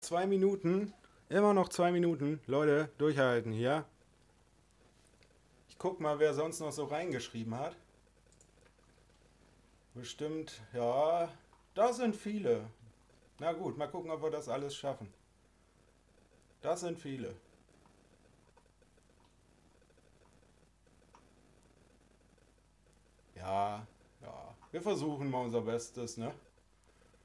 2 Minuten. Immer noch 2 Minuten. Leute, durchhalten hier. Ich guck mal, wer sonst noch so reingeschrieben hat. Bestimmt, ja, da sind viele. Na gut, mal gucken, ob wir das alles schaffen. Das sind viele. Ja, ja. Wir versuchen mal unser Bestes, ne?